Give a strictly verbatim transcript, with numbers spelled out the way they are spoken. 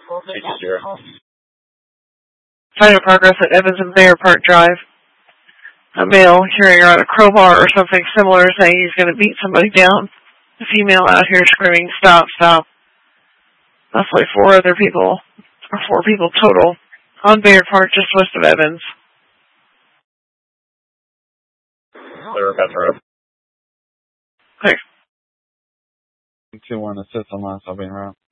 Find a progress at Evans and Bayer Park Drive. A male carrying around a crowbar or something similar saying he's going to beat somebody down. The female out here screaming, stop, stop. Roughly four other people, or four people total, on Bayer Park just west of Evans. Clear Metro. Okay. two one assist on last, I'll be in route.